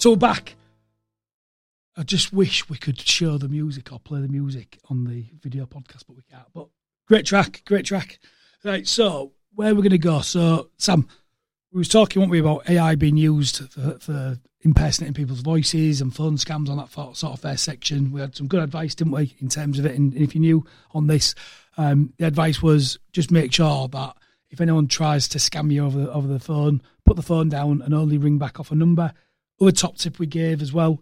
So we're back. I just wish we could show the music or play the music on the video podcast, but we can't. But great track. Right, so where we're going to go. So, Sam, we was talking, weren't we, about AI being used for impersonating people's voices and phone scams on that sort of first section. We had some good advice, didn't we, in terms of it? And if you're new on this, the advice was just make sure that if anyone tries to scam you over the phone, put the phone down and only ring back off a number. Other top tip we gave as well,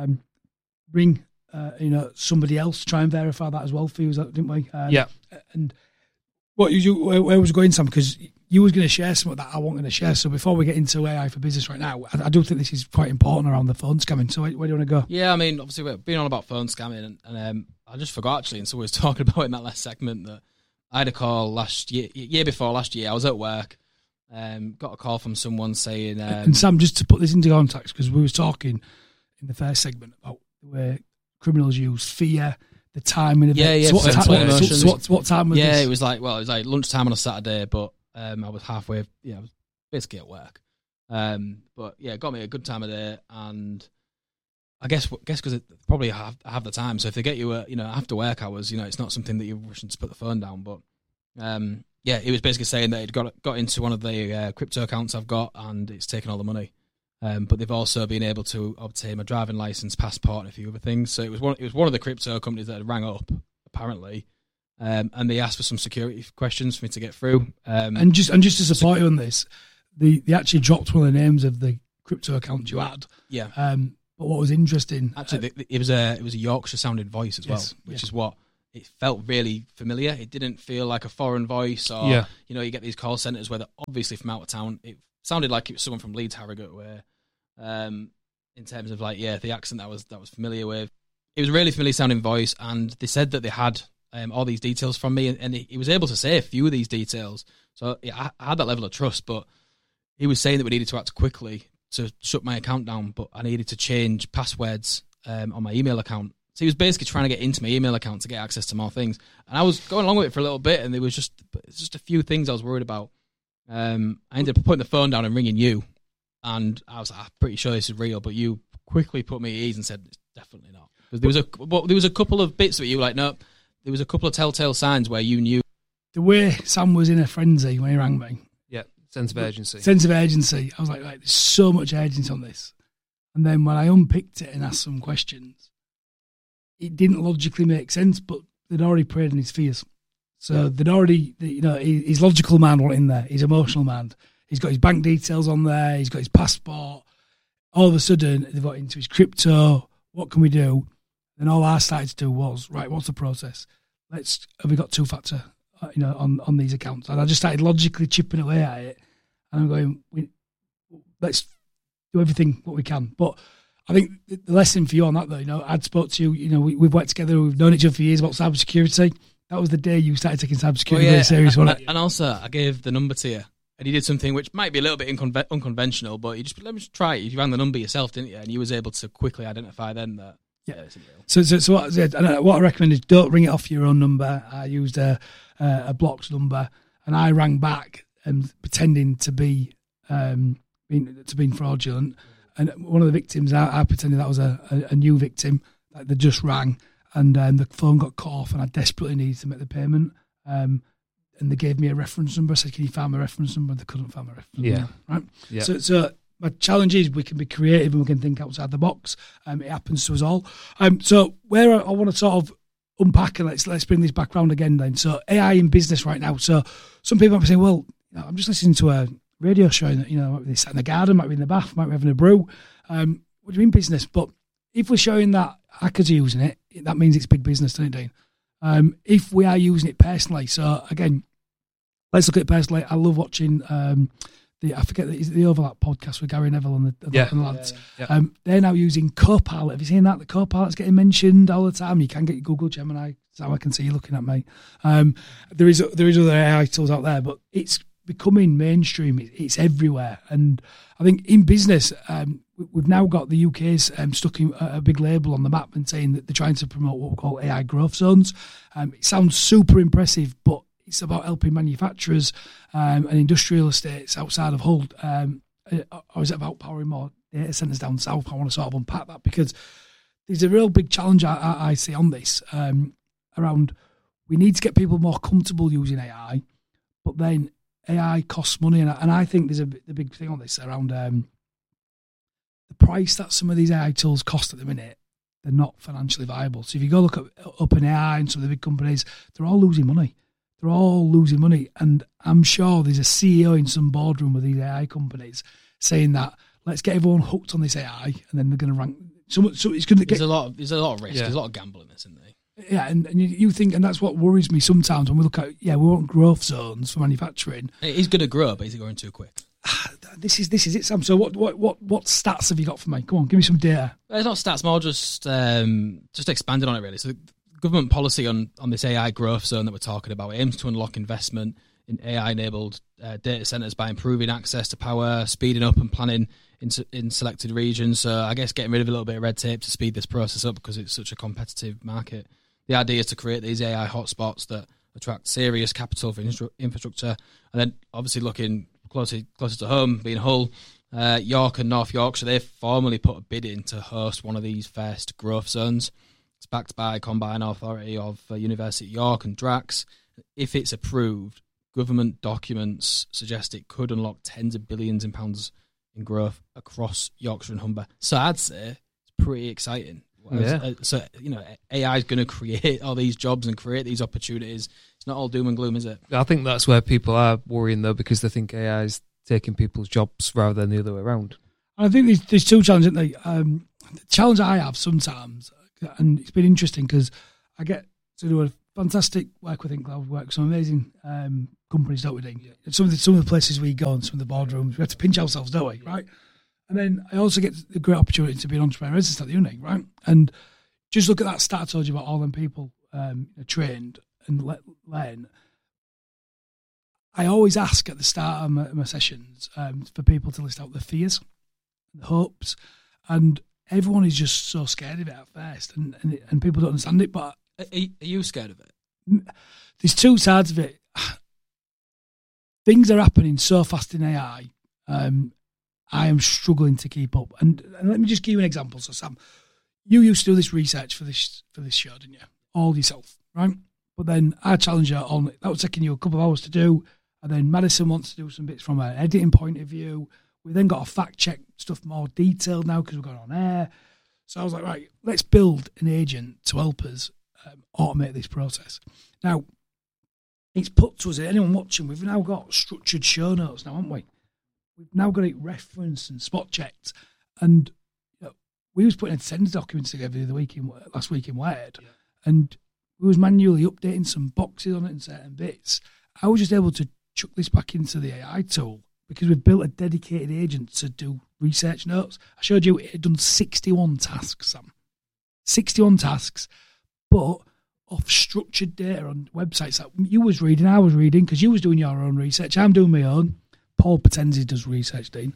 ring somebody else, try and verify that as well for you, didn't we? Yeah. And what where was going, Sam? Because you was going to share something that I wasn't going to share. So before we get into AI for business right now, I do think this is quite important around the phone scamming. So where do you want to go? Yeah, I mean, obviously we've been on about phone scamming, and I just forgot actually, and so we was talking about it in that last segment that I had a call year before last year. I was at work, got a call from someone saying... and Sam, just to put this into context, because we was talking in the first segment about where criminals use fear, the timing of it. So what time was this? It was like lunchtime on a Saturday, but I was halfway, I was basically at work. But yeah, it got me a good time of day, and I guess because probably have the time. So if they get you, after work hours, it's not something that you're rushing to put the phone down. But it was basically saying that it got into one of the crypto accounts I've got, and it's taken all the money. But they've also been able to obtain my driving license, passport, and a few other things. So it was one of the crypto companies that had rang up apparently, and they asked for some security questions for me to get through. And just to support you on this, they actually dropped one of the names of the crypto account you had. Yeah. But what was interesting, actually, it was a Yorkshire sounding voice as well, which is what it felt really familiar. It didn't feel like a foreign voice, or you get these call centers where they're obviously from out of town. It sounded like it was someone from Leeds, Harrogate, where in terms of the accent that was familiar with. It was a really familiar sounding voice, and they said that they had all these details from me, and he was able to say a few of these details. So I had that level of trust, but he was saying that we needed to act quickly to shut my account down, but I needed to change passwords on my email account. So he was basically trying to get into my email account to get access to more things. And I was going along with it for a little bit, and there was just a few ththings I was worried about. I ended up putting the phone down and ringing you, and I was like, I'm pretty sure this is real, but you quickly put me at ease and said, it's definitely not. Because there was a couple of bits that you were like, no, there was a couple of telltale signs where you knew. The way Sam was in a frenzy when he rang me. Yeah, sense of urgency. I was like, there's so much urgency on this. And then when I unpicked it and asked some questions, it didn't logically make sense, but they'd already preyed on his fears. So they'd already, his logical mind wasn't in there, his emotional mind. He's got his bank details on there, he's got his passport. All of a sudden, they've got into his crypto. What can we do? Then all I started to do was, right, what's the process? Have we got two-factor, on these accounts? And I just started logically chipping away at it. And I'm going, let's do everything what we can. But I think the lesson for you on that, though, I'd spoke to you, we've worked together, we've known each other for years about cybersecurity. That was the day you started taking cybersecurity very serious, wasn't it? And also, I gave the number to you. And he did something which might be a little bit unconventional, but let me just try it. You ran the number yourself, didn't you? And you was able to quickly identify then that it's real. So what I recommend is don't ring it off your own number. I used a blocked number, and I rang back pretending to be being fraudulent. And one of the victims, I pretended that was a new victim that they just rang, and the phone got cut off, and I desperately needed to make the payment. And they gave me a reference number. I said, can you find my reference number? They couldn't find my reference number. Right? Yeah. So my challenge is we can be creative and we can think outside the box. It happens to us all. So where I want to sort of unpack, and let's bring this back around again then. So AI in business right now. So some people might be saying, well, I'm just listening to a radio show that, might be sat in the garden, might be in the bath, might be having a brew. What do you mean business? But if we're showing that hackers are using it, that means it's big business, doesn't it, Dean? If we are using it personally, so again, let's look at it personally. I love watching I forget the Overlap podcast with Gary Neville and the lads. Yeah. They're now using Copilot. Have you seen that? The Copilot's getting mentioned all the time. You can get your Google Gemini. So I can see you looking at me. There is other AI tools out there, but it's becoming mainstream. It's everywhere. And I think in business, we've now got the UK's stuck in a big label on the map and saying that they're trying to promote what we call AI growth zones. It sounds super impressive, but it's about helping manufacturers and industrial estates outside of Hull or is it about powering more data centres down south? I want to sort of unpack that, because there's a real big challenge I see on this around we need to get people more comfortable using AI, but then AI costs money. And I think there's the big thing on this around the price that some of these AI tools cost at the minute. They're not financially viable. So if you go look at OpenAI and some of the big companies, they're all losing money. And I'm sure there's a CEO in some boardroom with these AI companies saying that let's get everyone hooked on this AI, and then they're going to rank. So it's going to get. There's a lot of risk. Yeah. There's a lot of gambling, isn't there? Yeah, and you think, and that's what worries me sometimes when we look at, we want growth zones for manufacturing. It is going to grow, but is it going too quick? This is it, Sam. So what stats have you got for me? Come on, give me some data. It's not stats, more just expanding on it really. So the government policy on this AI growth zone that we're talking about aims to unlock investment in AI-enabled data centres by improving access to power, speeding up and planning in selected regions. So I guess getting rid of a little bit of red tape to speed this process up, because it's such a competitive market. The idea is to create these AI hotspots that attract serious capital for infrastructure, and then obviously looking closer to home, being Hull, York and North Yorkshire, they've formally put a bid in to host one of these first growth zones. It's backed by Combined Authority of University of York and Drax. If it's approved, government documents suggest it could unlock tens of billions in pounds in growth across Yorkshire and Humber. So I'd say it's pretty exciting. Yeah. So, AI is going to create all these jobs and create these opportunities. It's not all doom and gloom, is it? I think that's where people are worrying, though, because they think AI is taking people's jobs rather than the other way around. I think there's two challenges, isn't there? The challenge I have sometimes, and it's been interesting because I get to do a fantastic work with Cloud work, some amazing companies, don't we, Dean? Yeah. Some of the places we go and some of the boardrooms, we have to pinch ourselves, don't we, right? And then I also get the great opportunity to be an entrepreneur resident at the uni, right? And just look at that stat I told you about all them people trained and learn. I always ask at the start of my sessions for people to list out their fears, the hopes, and everyone is just so scared of it at first, and people don't understand it. But are you scared of it? There's two sides of it. Things are happening so fast in AI. I am struggling to keep up. And let me just give you an example. So, Sam, you used to do this research for this show, didn't you? All yourself, right? But then I challenged you on that was taking you a couple of hours to do. And then Madison wants to do some bits from an editing point of view. We then got to fact check stuff more detailed now because we're going on air. So I was like, right, let's build an agent to help us automate this process. Now, it's put to us, anyone watching, we've now got structured show notes now, haven't we? We've now got it referenced and spot checked. And we was putting attendance documents together last week in Word, and we was manually updating some boxes on it and certain bits. I was just able to chuck this back into the AI tool because we've built a dedicated agent to do research notes. I showed you it had done 61 tasks, Sam. 61 tasks, but of structured data on websites that you was reading, I was reading, because you was doing your own research. I'm doing my own. Paul pretends he does research, Dean.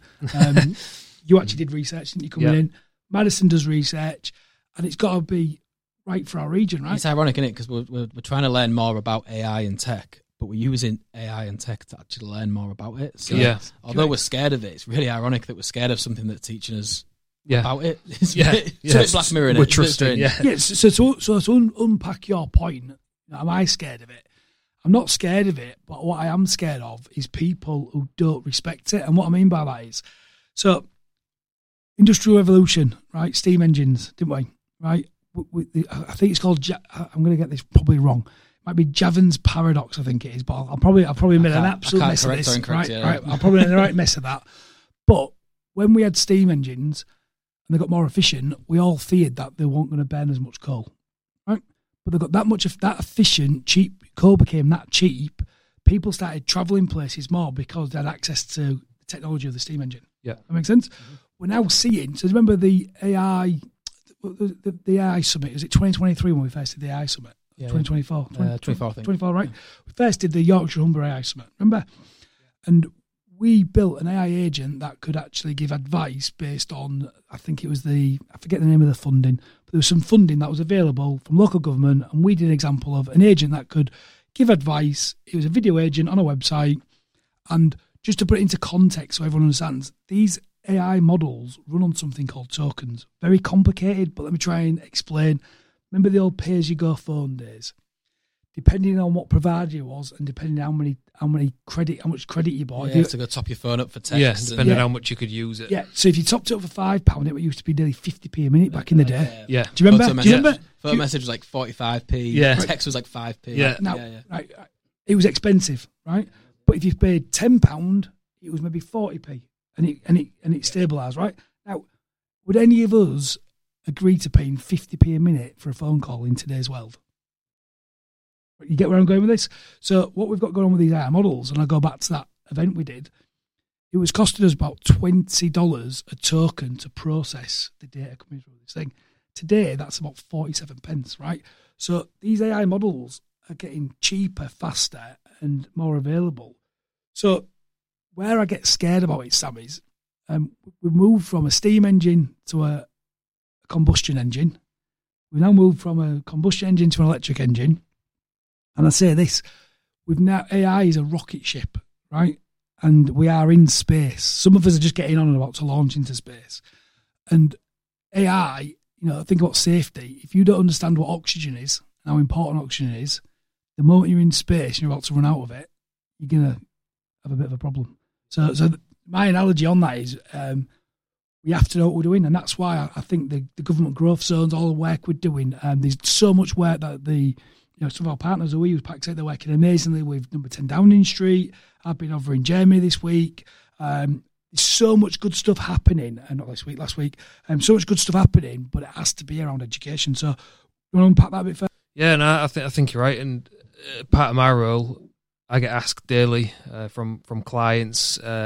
You actually did research, didn't you, coming in? Madison does research, and it's got to be right for our region, right? It's ironic, isn't it? Because we're trying to learn more about AI and tech, but we're using AI and tech to actually learn more about it. So although we're scared of it, it's really ironic that we're scared of something that's teaching us about it. It's it's Black Mirror. We're trusting. So to unpack your point, am I scared of it? I'm not scared of it, but what I am scared of is people who don't respect it. And what I mean by that is, so Industrial Revolution, right? Steam engines, didn't we? Right? I think it's called. I'm going to get this probably wrong. It might be Javan's paradox, I think it is, but I'll probably made an absolute mess of this. Right? I'll probably make the right mess of that. But when we had steam engines and they got more efficient, we all feared that they weren't going to burn as much coal, right? But they got that much of that efficient, cheap coal became that cheap. People started travelling places more because they had access to the technology of the steam engine. Yeah, that makes sense. Mm-hmm. We're now seeing. So remember the AI, the AI summit. Was it 2023 when we first did the AI summit? 2024. 24, I think. 24, right? We first did the Yorkshire Humber AI summit. Remember? And we built an AI agent that could actually give advice based on, I think it was I forget the name of the funding, but there was some funding that was available from local government, and we did an example of an agent that could give advice. It was a video agent on a website, and just to put it into context so everyone understands, these AI models run on something called tokens. Very complicated, but let me try and explain. Remember the old pay-as-you-go phone days? Depending on what provider you was, and depending on how much credit you bought. You have to go top your phone up for text. Yeah, depending on how much you could use it. Yeah, so if you topped it up for £5, it used to be nearly 50p a minute back in the day. Yeah. Do you remember? Phone message was like 45p. Yeah. Text was like 5p. Yeah. Now, right, it was expensive, right? But if you paid £10, it was maybe 40p, and it stabilised, right? Now, would any of us agree to paying 50p a minute for a phone call in today's world? You get where I'm going with this? So what we've got going on with these AI models, and I go back to that event we did, it was costing us about $20 a token to process the data coming through this thing. Today, that's about 47 pence, right? So these AI models are getting cheaper, faster, and more available. So where I get scared about it, Sam, is we've moved from a steam engine to a combustion engine. We've now moved from a combustion engine to an electric engine. And I say this, AI is a rocket ship, right? And we are in space. Some of us are just getting on and about to launch into space. And AI, think about safety. If you don't understand what oxygen is, and how important oxygen is, the moment you're in space and you're about to run out of it, you're going to have a bit of a problem. So my analogy on that is we have to know what we're doing. And that's why I think the government growth zones, all the work we're doing, there's so much work that some of our partners who we use, Paxate, they're working amazingly with Number 10 Downing Street. I've been over in Germany this week. There's so much good stuff happening, not this week, last week. So much good stuff happening, but it has to be around education. So, you want to unpack that a bit further? Yeah, no, I think you're right. And part of my role, I get asked daily from clients